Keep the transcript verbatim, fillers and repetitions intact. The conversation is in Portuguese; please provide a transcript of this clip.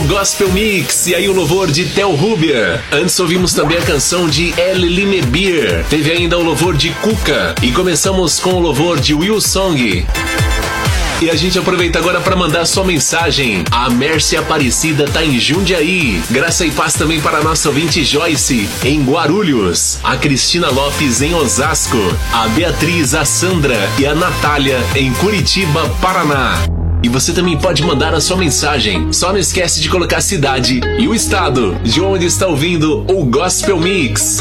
Gospel Mix, e aí o louvor de Theo Rubia. Antes ouvimos também a canção de El Limebir. Teve ainda o louvor de Cuca. E começamos com o louvor de Will Song. E a gente aproveita agora para mandar sua mensagem. A Mércia Aparecida tá em Jundiaí. Graça e paz também para a nossa ouvinte Joyce, em Guarulhos. A Cristina Lopes, em Osasco. A Beatriz, a Sandra e a Natália, em Curitiba, Paraná. E você também pode mandar a sua mensagem. Só não esquece de colocar a cidade e o estado de onde está ouvindo o Gospel Mix.